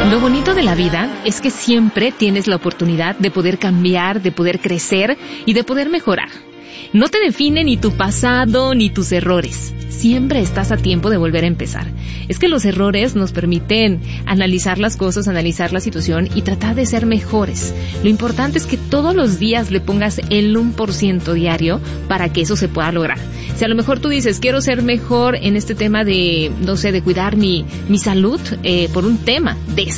Lo bonito de la vida es que siempre tienes la oportunidad de poder cambiar, de poder crecer y de poder mejorar. No te define ni tu pasado ni tus errores. Siempre estás a tiempo de volver a empezar. Es que los errores nos permiten analizar las cosas, analizar la situación y tratar de ser mejores. Lo importante es que todos los días le pongas el 1% diario para que eso se pueda lograr. Si a lo mejor tú dices, quiero ser mejor en este tema de, no sé, de cuidar mi salud por un tema de